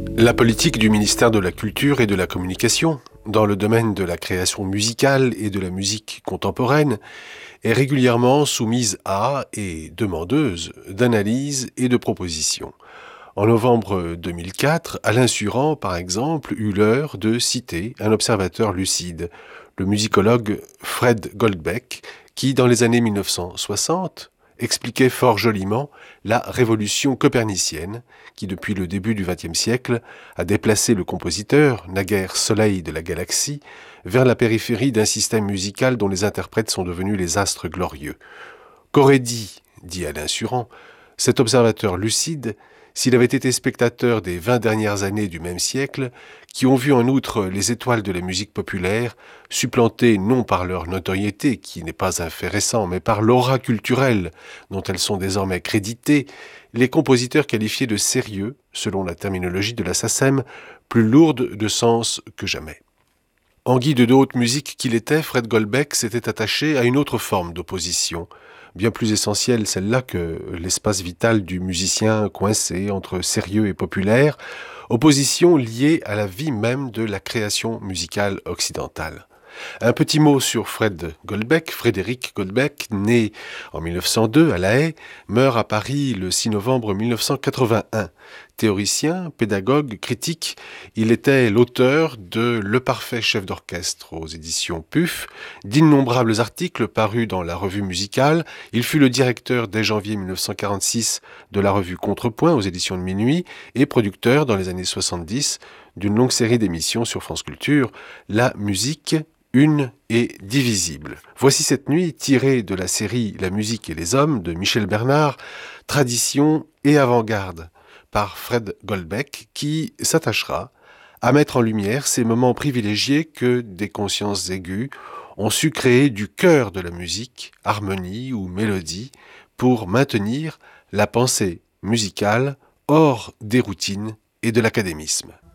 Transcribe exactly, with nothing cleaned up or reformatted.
La politique du ministère de la Culture et de la Communication, dans le domaine de la création musicale et de la musique contemporaine, est régulièrement soumise à et demandeuse d'analyses et de propositions. En novembre deux mille quatre, Alain Suran, par exemple, eut l'heure de citer un observateur lucide, le musicologue Fred Goldbeck, qui, dans les années mille neuf cent soixante, expliquait fort joliment la révolution copernicienne qui, depuis le début du vingtième siècle, a déplacé le compositeur, naguère soleil de la galaxie, vers la périphérie d'un système musical dont les interprètes sont devenus les astres glorieux. Qu'aurait dit, dit Alain Suran, cet observateur lucide, s'il avait été spectateur des vingt dernières années du même siècle, qui ont vu en outre les étoiles de la musique populaire supplantées non par leur notoriété, qui n'est pas un fait récent, mais par l'aura culturelle dont elles sont désormais créditées, les compositeurs qualifiés de sérieux, selon la terminologie de la SACEM, plus lourde de sens que jamais. En guide de haute musique qu'il était, Fred Goldbeck s'était attaché à une autre forme d'opposition, bien plus essentielle celle-là que l'espace vital du musicien coincé entre sérieux et populaire, opposition liée à la vie même de la création musicale occidentale. Un petit mot sur Fred Goldbeck. Frédéric Goldbeck, né en mille neuf cent deux à La Haye, meurt à Paris le six novembre mille neuf cent quatre-vingt-un. Théoricien, pédagogue, critique, il était l'auteur de Le parfait chef d'orchestre aux éditions P U F, d'innombrables articles parus dans la revue musicale. Il fut le directeur dès janvier mille neuf cent quarante-six de la revue Contrepoint aux éditions de Minuit et producteur dans les années soixante-dix d'une longue série d'émissions sur France Culture, La musique, une et divisible. Voici cette nuit, tirée de la série La musique et les hommes de Michel Bernard, tradition et avant-garde, par Fred Goldbeck, qui s'attachera à mettre en lumière ces moments privilégiés que des consciences aiguës ont su créer du cœur de la musique, harmonie ou mélodie, pour maintenir la pensée musicale hors des routines et de l'académisme.